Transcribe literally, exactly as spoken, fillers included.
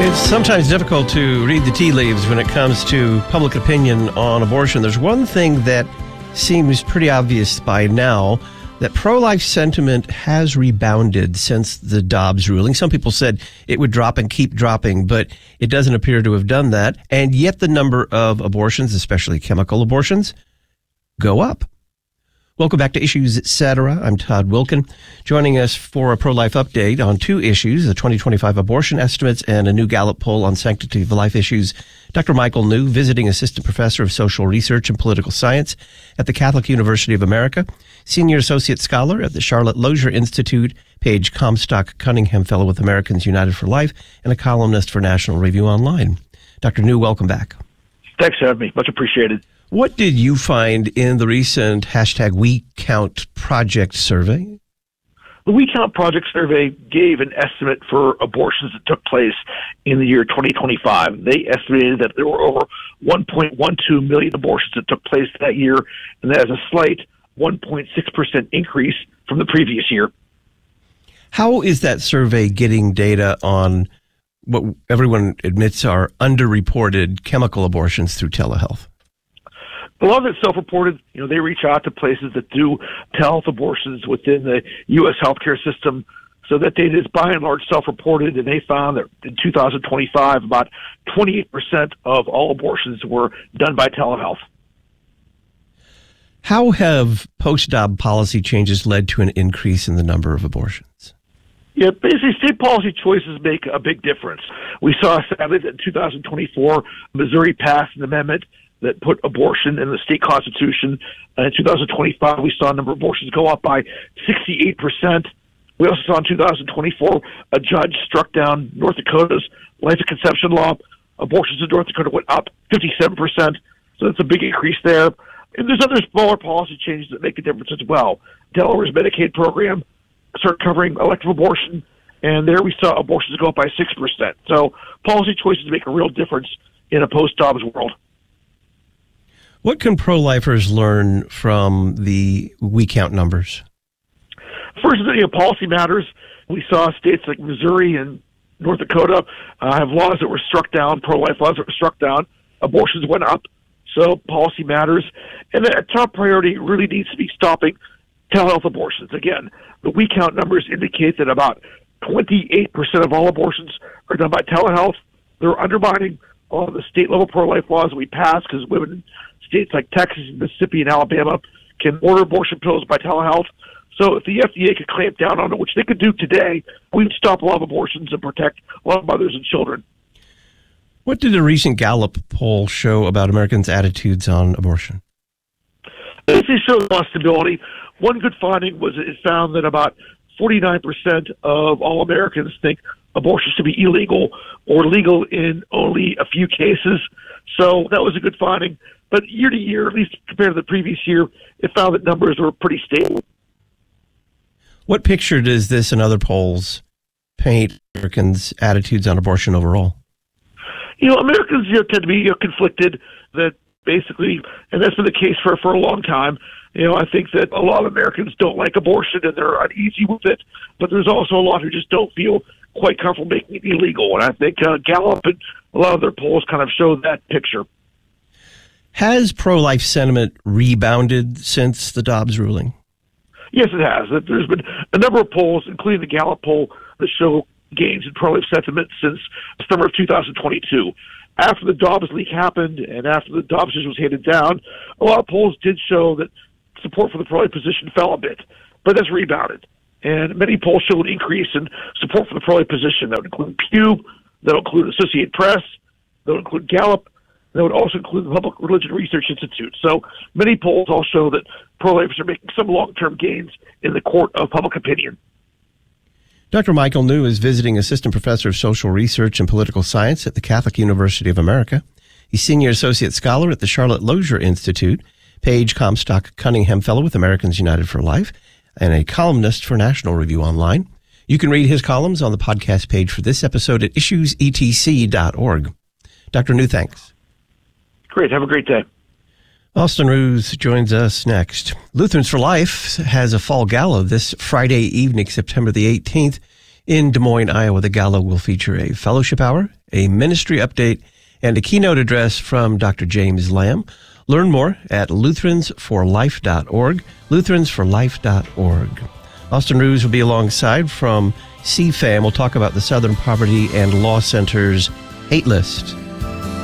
It's sometimes difficult to read the tea leaves when it comes to public opinion on abortion. There's one thing that seems pretty obvious by now, that pro-life sentiment has rebounded since the Dobbs ruling. Some people said it would drop and keep dropping, but it doesn't appear to have done that. And yet the number of abortions, especially chemical abortions, go up. Welcome back to Issues, et cetera. I'm Todd Wilkin. Joining us for a pro-life update on two issues, the twenty twenty-five abortion estimates and a new Gallup poll on sanctity of life issues, Doctor Michael New, visiting assistant professor of social research and political science at the Catholic University of America, senior associate scholar at the Charlotte Lozier Institute, Paige Comstock Cunningham Fellow with Americans United for Life, and a columnist for National Review Online. Doctor New, welcome back. Thanks for having me. Much appreciated. What did you find in the recent hashtag WeCount Project survey? The WeCount Project survey gave an estimate for abortions that took place in the year twenty twenty-five. They estimated that there were over one point one two million abortions that took place that year, and that is a slight one point six percent increase from the previous year. How is that survey getting data on what everyone admits are underreported chemical abortions through telehealth? A lot of it's self-reported. You know, they reach out to places that do telehealth abortions within the U S healthcare system. So that data is by and large self-reported, and they found that in two thousand twenty-five, about twenty-eight percent of all abortions were done by telehealth. How have post-Dobbs policy changes led to an increase in the number of abortions? Yeah, basically, state policy choices make a big difference. We saw, sadly, that in two thousand twenty-four, Missouri passed an amendment that put abortion in the state constitution. Uh, in two thousand twenty-five, we saw a number of abortions go up by sixty-eight percent. We also saw in two thousand twenty-four, a judge struck down North Dakota's life and conception law. Abortions in North Dakota went up fifty-seven percent, so that's a big increase there. And there's other smaller policy changes that make a difference as well. Delaware's Medicaid program started covering elective abortion, and there we saw abortions go up by six percent. So policy choices make a real difference in a post-Dobbs world. What can pro-lifers learn from the WeCount numbers? First, you know, policy matters. We saw states like Missouri and North Dakota uh, have laws that were struck down, pro-life laws that were struck down. Abortions went up, so policy matters. And a top priority really needs to be stopping telehealth abortions. Again, the WeCount numbers indicate that about twenty-eight percent of all abortions are done by telehealth. They're undermining all of the state-level pro-life laws that we passed because women in states like Texas, Mississippi, and Alabama can order abortion pills by telehealth. So if the F D A could clamp down on it, which they could do today, we would stop a lot of abortions and protect a lot of mothers and children. What did a recent Gallup poll show about Americans' attitudes on abortion? It showed a lot of stability. One good finding was it found that about forty-nine percent of all Americans think abortion should be illegal or legal in only a few cases. So that was a good finding. But year to year, at least compared to the previous year, it found that numbers were pretty stable. What picture does this and other polls paint Americans' attitudes on abortion overall? You know, Americans you know, tend to be you know, conflicted that basically, and that's been the case for, for a long time. You know, I think that a lot of Americans don't like abortion and they're uneasy with it, but there's also a lot who just don't feel quite comfortable making it illegal. And I think uh, Gallup and a lot of their polls kind of show that picture. Has pro-life sentiment rebounded since the Dobbs ruling? Yes, it has. There's been a number of polls, including the Gallup poll, that show gains in pro-life sentiment since the summer of two thousand twenty-two. After the Dobbs leak happened and after the Dobbs decision was handed down, a lot of polls did show that support for the pro-life position fell a bit, but that's rebounded. And many polls show an increase in support for the pro-life position. That would include Pew, that would include Associated Press, that would include Gallup, that would also include the Public Religion Research Institute. So many polls all show that pro-lifers are making some long-term gains in the court of public opinion. Doctor Michael New is visiting assistant professor of social research and political science at the Catholic University of America. He's senior associate scholar at the Charlotte Lozier Institute, Paige Comstock Cunningham Fellow with Americans United for Life, and a columnist for National Review Online. You can read his columns on the podcast page for this episode at issues e t c dot org. Doctor New, thanks. Great. Have a great day. Austin Ruse joins us next. Lutherans for Life has a fall gala this Friday evening, September the eighteenth. In Des Moines, Iowa, the gala will feature a fellowship hour, a ministry update, and a keynote address from Doctor James Lamb. Learn more at lutherans for life dot org, lutherans for life dot org. Austin Ruse will be alongside from C FAM. We'll talk about the Southern Poverty and Law Center's Hate List.